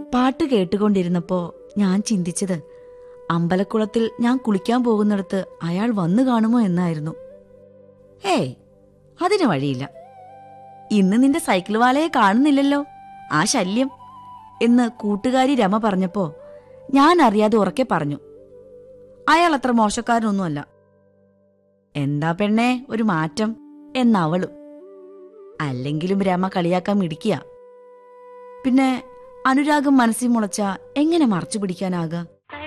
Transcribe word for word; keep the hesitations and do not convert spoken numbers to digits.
പാട്ട് കേട്ടുകൊണ്ടിരുന്നപ്പോ ഞാൻ ചിന്തിച്ചത് അമ്പലക്കുളത്തിൽ ഞാൻ കുളിക്കാൻ പോകുന്നിടത്ത് അയാൾ വന്നു കാണുമോ എന്നായിരുന്നു. ഏയ്, അതിന് വഴിയില്ല. ഇന്ന് നിന്റെ സൈക്കിൾ വാലയെ കാണുന്നില്ലല്ലോ, ആ ശല്യം എന്ന് കൂട്ടുകാരി രമ പറഞ്ഞപ്പോ ഞാൻ അറിയാതെ ഉറക്കെ പറഞ്ഞു. അയാൾ അത്ര മോശക്കാരനൊന്നുമല്ല. എന്താ പെണ്ണേ ഒരു മാറ്റം എന്നവളും. അല്ലെങ്കിലും രമ കളിയാക്കാൻ മിടിക്കുക. പിന്നെ അനുരാഗം മനസ്സിൽ മുളച്ച എങ്ങനെ മറച്ചു പിടിക്കാനാകാ?